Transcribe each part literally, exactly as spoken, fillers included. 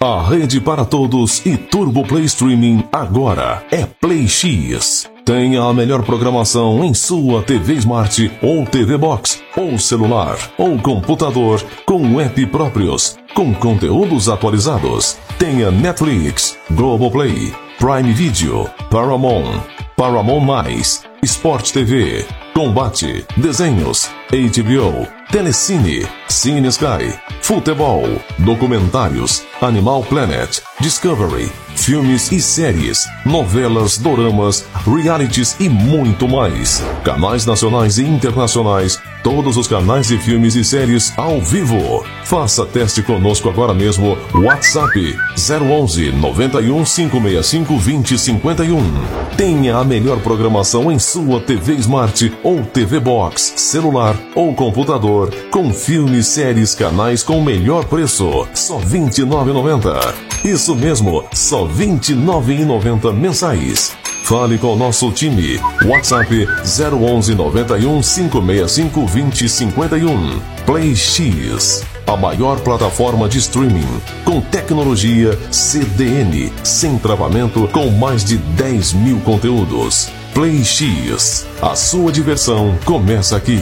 A rede para todos e Turbo Play Streaming agora é Play X. Tenha a melhor programação em sua T V Smart ou T V Box, ou celular, ou computador, com app próprios, com conteúdos atualizados. Tenha Netflix, Globoplay, Prime Video, Paramount, Paramount Mais, Sport T V, Combate, Desenhos, H B O, Telecine, Cine Sky, Futebol, Documentários, Animal Planet, Discovery, filmes e séries, novelas, doramas, realities e muito mais. Canais nacionais e internacionais, todos os canais de filmes e séries ao vivo. Faça teste conosco agora mesmo. WhatsApp zero onze, noventa e um, cinco seis cinco, vinte, cinquenta e um. Tenha a melhor programação em sua T V Smart ou T V Box, celular ou computador, com filmes, séries, canais com o melhor preço, só vinte e nove reais e noventa centavos. Isso mesmo, só vinte e nove reais e noventa centavos mensais. Fale com o nosso time. WhatsApp zero onze, noventa e um, cinco seis cinco, vinte, cinquenta e um. Play X, a maior plataforma de streaming, com tecnologia C D N, sem travamento, com mais de dez mil conteúdos. Play X, a sua diversão começa aqui.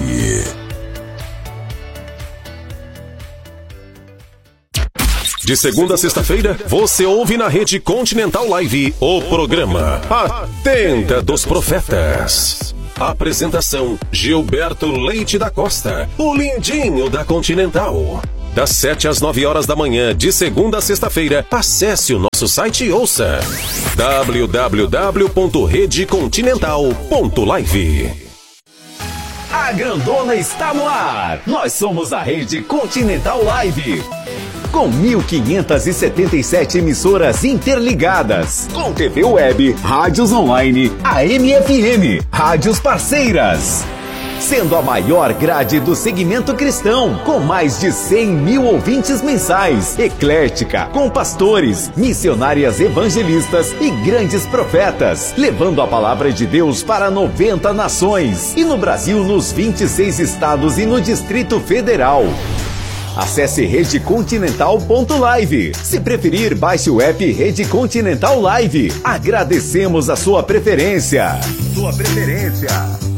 De segunda a sexta-feira, você ouve na Rede Continental Live o programa A Tenda dos Profetas. Apresentação: Gilberto Leite da Costa, o lindinho da Continental. Das sete às nove horas da manhã, de segunda a sexta-feira, acesse o nosso site e ouça w w w ponto rede continental ponto live. A grandona está no ar. Nós somos a Rede Continental Live. Com mil quinhentas e setenta e sete emissoras interligadas, com T V web, rádios online, A M F M, rádios parceiras. Sendo a maior grade do segmento cristão, com mais de cem mil ouvintes mensais, eclética, com pastores, missionárias evangelistas e grandes profetas, levando a palavra de Deus para noventa nações, e no Brasil nos vinte e seis estados e no Distrito Federal. Acesse rede continental ponto live. Se preferir, baixe o app Rede Continental Live. Agradecemos a sua preferência. Sua preferência.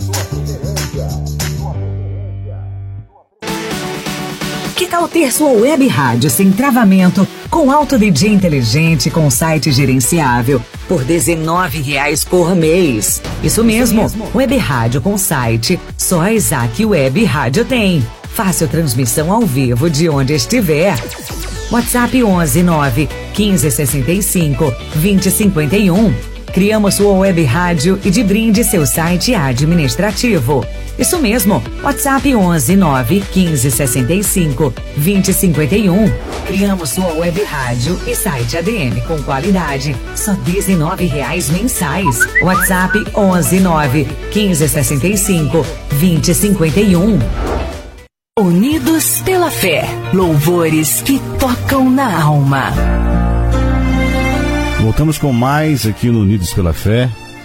Que tal ter sua web rádio sem travamento, com Auto D J inteligente, com site gerenciável, por dezenove reais por mês? Isso mesmo, Isso mesmo. Web rádio com site, só a Isaac Web Rádio tem. Fácil transmissão ao vivo de onde estiver. WhatsApp onze, nove, quinze, sessenta e cinco, vinte, cinquenta e um. Criamos sua web rádio e de brinde seu site administrativo. Isso mesmo, WhatsApp onze, nove, quinze, sessenta e cinco, vinte, cinquenta e um. Criamos sua web rádio e site A D M com qualidade, só dezenove reais mensais. WhatsApp onze, nove, quinze, sessenta e cinco, vinte, cinquenta e um. Unidos pela Fé, louvores que tocam na alma. Voltamos com mais aqui no Unidos pela Fé.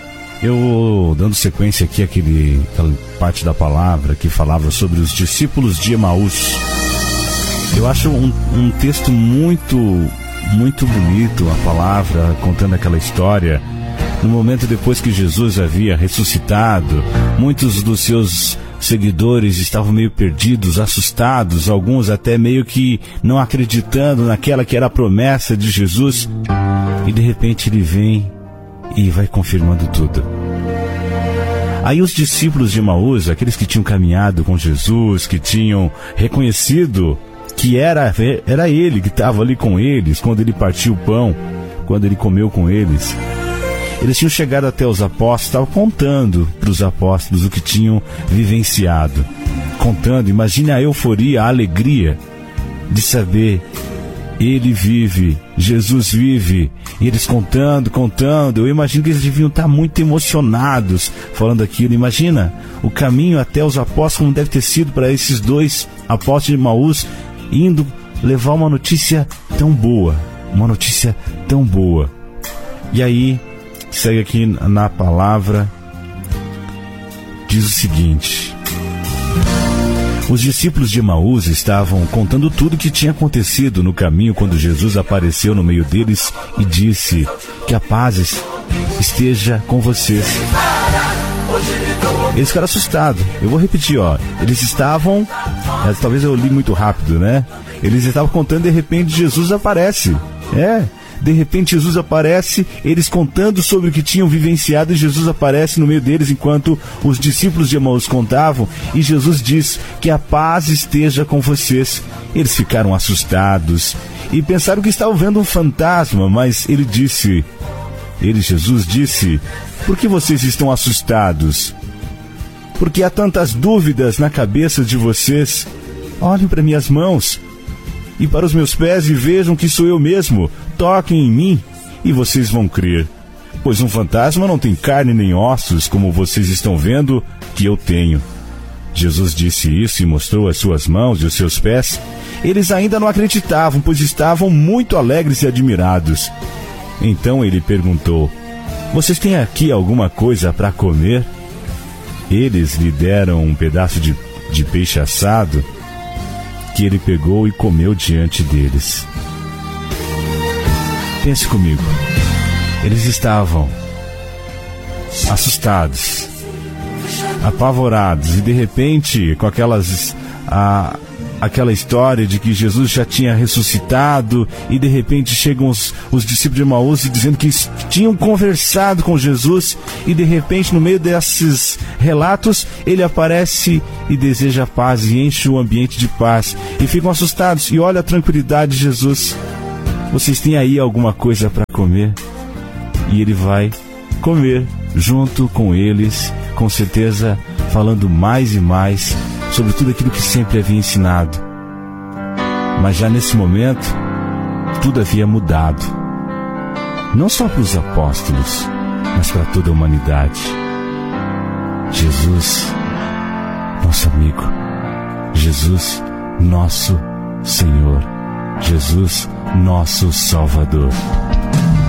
Eu dando sequência aqui àquele, àquela parte da palavra que falava sobre os discípulos de Emaús. Eu acho um, um texto muito, muito bonito, a palavra contando aquela história. No momento depois que Jesus havia ressuscitado, muitos dos seus seguidores estavam meio perdidos, assustados, alguns até meio que não acreditando naquela que era a promessa de Jesus. E de repente ele vem e vai confirmando tudo. Aí os discípulos de Emaús, aqueles que tinham caminhado com Jesus, que tinham reconhecido que era, era ele que estava ali com eles, quando ele partiu o pão, quando ele comeu com eles, eles tinham chegado até os apóstolos, estavam contando para os apóstolos o que tinham vivenciado. Contando, imagine a euforia, a alegria de saber, ele vive, Jesus vive. E eles contando, contando, eu imagino que eles deviam estar muito emocionados falando aquilo. Imagina o caminho até os apóstolos, como deve ter sido para esses dois apóstolos de Emaús, indo levar uma notícia tão boa, uma notícia tão boa. E aí, segue aqui na palavra, diz o seguinte: Os discípulos de Emaús estavam contando tudo o que tinha acontecido no caminho quando Jesus apareceu no meio deles e disse: que a paz esteja com vocês. Eles ficaram assustados. Eu vou repetir, ó. Eles estavam... Talvez eu li muito rápido, né? Eles estavam contando, de repente Jesus aparece. É... De repente Jesus aparece, eles contando sobre o que tinham vivenciado, e Jesus aparece no meio deles enquanto os discípulos de Emaús contavam, e Jesus diz: que a paz esteja com vocês. Eles ficaram assustados e pensaram que estavam vendo um fantasma, mas ele disse, ele, Jesus disse: por que vocês estão assustados? Porque há tantas dúvidas na cabeça de vocês. Olhem para minhas mãos e para os meus pés e vejam que sou eu mesmo. Toquem em mim e vocês vão crer. Pois um fantasma não tem carne nem ossos, como vocês estão vendo que eu tenho. Jesus disse isso e mostrou as suas mãos e os seus pés. Eles ainda não acreditavam, pois estavam muito alegres e admirados. Então ele perguntou: vocês têm aqui alguma coisa para comer? Eles lhe deram um pedaço de, de peixe assado, que ele pegou e comeu diante deles. Pense comigo. Eles estavam assustados, apavorados, e de repente, com aquelas a, aquela história de que Jesus já tinha ressuscitado, e de repente chegam os, os discípulos de Emaús dizendo que tinham conversado com Jesus, e de repente, no meio desses relatos, ele aparece e deseja paz e enche o ambiente de paz, e ficam assustados. E olha a tranquilidade de Jesus: vocês têm aí alguma coisa para comer? E ele vai comer junto com eles, com certeza falando mais e mais sobre tudo aquilo que sempre havia ensinado. Mas já nesse momento, tudo havia mudado. Não só para os apóstolos, mas para toda a humanidade. Jesus, nosso amigo. Jesus, nosso Senhor. Jesus, nosso Salvador.